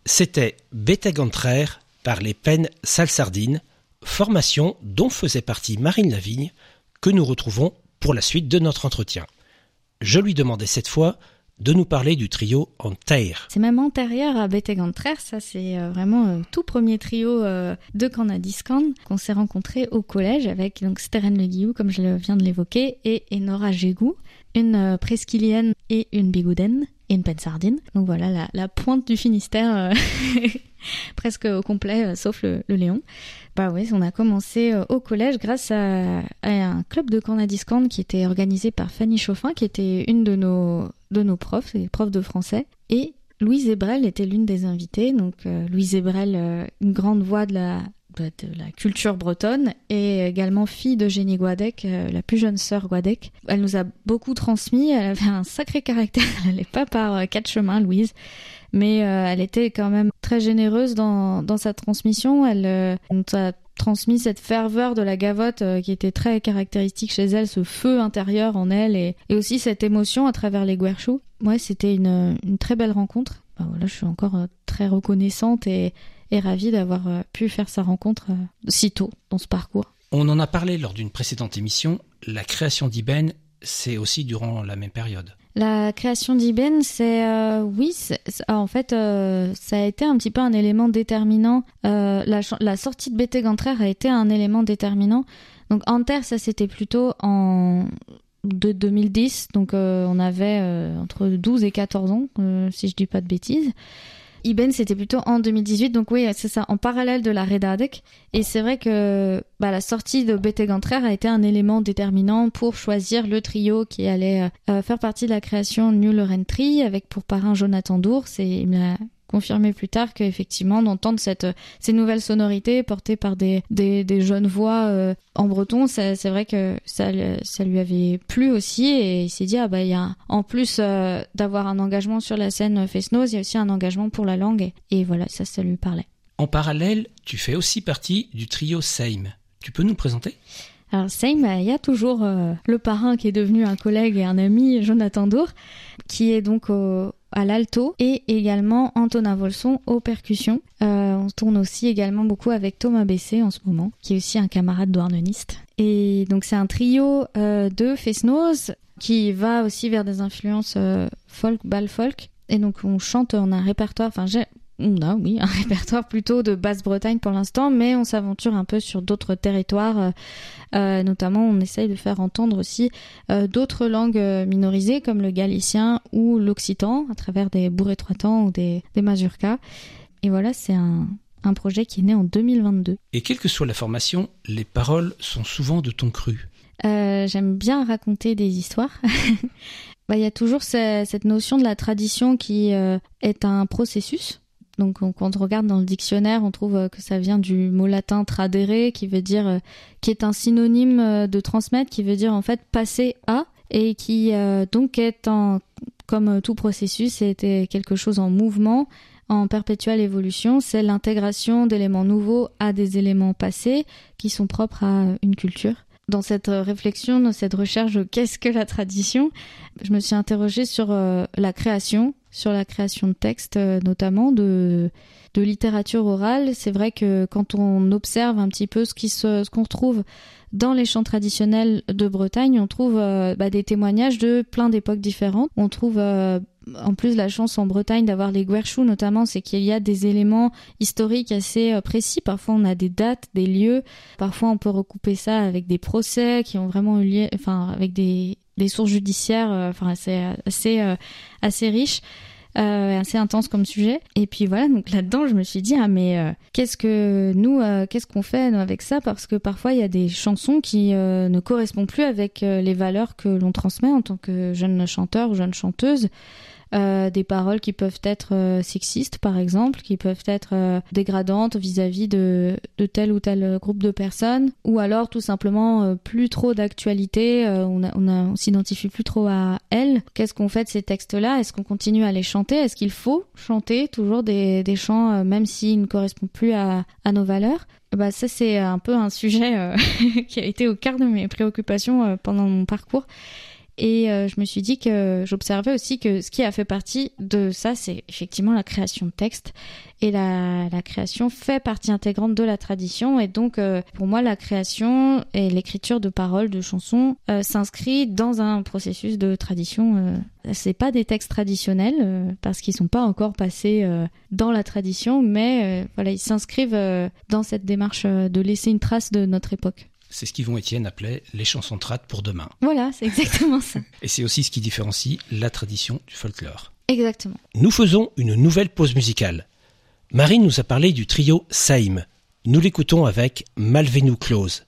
C'était Beteg-Antrer par les Pennes Salsardines, formation dont faisait partie Marine Lavigne, que nous retrouvons pour la suite de notre entretien. Je lui demandais cette fois de nous parler du trio Antair. C'est même antérieur à Beteg-Antrer, ça c'est vraiment tout premier trio de Canadiscan qu'on s'est rencontrés au collège avec donc Steren Le Guillou, comme je viens de l'évoquer, et Enora Gégou, une presqu'ilienne et une bigouden et une Pennsardine. Donc voilà la pointe du Finistère presque au complet, sauf le Léon. Bah oui, on a commencé au collège grâce à un club de Canadiscan qui était organisé par Fanny Chauffin, qui était une de nos profs, prof de français. Et Louise Ebrel était l'une des invitées. Donc Louise Ebrel, une grande voix de la culture bretonne, et également fille d'Eugénie Guadec, la plus jeune sœur Guadec. Elle nous a beaucoup transmis, elle avait un sacré caractère, elle n'allait pas par quatre chemins, Louise, mais elle était quand même très généreuse dans sa transmission. Elle nous a transmis cette ferveur de la gavotte qui était très caractéristique chez elle, ce feu intérieur en elle, et aussi cette émotion à travers les guerchous. Ouais, c'était une très belle rencontre. Bah voilà, je suis encore très reconnaissante et ravie d'avoir pu faire sa rencontre si tôt dans ce parcours. On en a parlé lors d'une précédente émission, la création d'Ibben, c'est aussi durant la même période. La création d'Ibben, en fait, ça a été un petit peu un élément déterminant. La sortie de Beteg-Antrer a été un élément déterminant. Donc Anther, ça c'était plutôt de 2010, donc on avait entre 12 et 14 ans, si je dis pas de bêtises. Ibben, c'était plutôt en 2018, donc oui, c'est ça, en parallèle de la Redadec. Et c'est vrai que la sortie de Beteg-Antrer a été un élément déterminant pour choisir le trio qui allait faire partie de la création New Lorraine Tree, avec pour parrain Jonathan Dours. Il me l'a confirmé plus tard qu'effectivement, d'entendre ces nouvelles sonorités portées par des jeunes voix en breton, c'est vrai que ça lui avait plu aussi, et il s'est dit, il y a, en plus d'avoir un engagement sur la scène fest-noz, il y a aussi un engagement pour la langue, et voilà, ça lui parlait. En parallèle, tu fais aussi partie du trio Seim. Tu peux nous présenter ? Alors Seim, il y a toujours le parrain qui est devenu un collègue et un ami, Jonathan Dours, qui est donc à l'alto, et également Antonin Volson aux percussions. On tourne aussi également beaucoup avec Thomas Bessé en ce moment, qui est aussi un camarade douarneniste. Et donc c'est un trio de fest-noz qui va aussi vers des influences folk, bal folk. Et donc on chante, on a un répertoire, un répertoire plutôt de Basse-Bretagne pour l'instant, mais on s'aventure un peu sur d'autres territoires. Notamment, on essaye de faire entendre aussi d'autres langues minorisées comme le galicien ou l'occitan à travers des bourré-trois-temps ou des mazurkas. Et voilà, c'est un projet qui est né en 2022. Et quelle que soit la formation, les paroles sont souvent de ton cru. J'aime bien raconter des histoires. Il y a toujours cette notion de la tradition qui est un processus. Donc quand on regarde dans le dictionnaire, on trouve que ça vient du mot latin tradere, qui est un synonyme de transmettre, qui veut dire en fait passer à, et qui donc est comme tout processus, c'était quelque chose en mouvement, en perpétuelle évolution. C'est l'intégration d'éléments nouveaux à des éléments passés qui sont propres à une culture. Dans cette réflexion, dans cette recherche de qu'est-ce que la tradition, je me suis interrogée sur la création de textes, notamment de littérature orale. C'est vrai que quand on observe un petit peu ce qu'on retrouve dans les chants traditionnels de Bretagne, on trouve des témoignages de plein d'époques différentes. On trouve en plus la chance en Bretagne d'avoir les guerchous notamment, c'est qu'il y a des éléments historiques assez précis. Parfois on a des dates, des lieux. Parfois on peut recouper ça avec des procès qui ont vraiment eu lieu, avec des sources judiciaires, assez riches. Assez intense comme sujet. Et puis voilà, donc là-dedans, je me suis dit, qu'est-ce qu'on fait nous, avec ça ? Parce que parfois, il y a des chansons qui ne correspondent plus avec les valeurs que l'on transmet en tant que jeune chanteur ou jeune chanteuse. Des paroles qui peuvent être sexistes, par exemple, qui peuvent être dégradantes vis-à-vis de tel ou tel groupe de personnes, ou alors tout simplement plus trop d'actualité, on s'identifie plus trop à elles. Qu'est-ce qu'on fait de ces textes-là ? Est-ce qu'on continue à les chanter ? Est-ce qu'il faut chanter toujours des chants, même s'ils ne correspondent plus à nos valeurs ? Ça, c'est un peu un sujet qui a été au cœur de mes préoccupations pendant mon parcours. Et je me suis dit que j'observais aussi que ce qui a fait partie de ça, c'est effectivement la création de texte. Et la création fait partie intégrante de la tradition. Et donc, pour moi, la création et l'écriture de paroles, de chansons, s'inscrit dans un processus de tradition. C'est pas des textes traditionnels, parce qu'ils sont pas encore passés dans la tradition, mais voilà, ils s'inscrivent dans cette démarche de laisser une trace de notre époque. C'est ce qu'Yvon Étienne appelait les chansons trad pour demain. Voilà, c'est exactement ça. Et c'est aussi ce qui différencie la tradition du folklore. Exactement. Nous faisons une nouvelle pause musicale. Marine nous a parlé du trio Saïm. Nous l'écoutons avec Malvenu Close.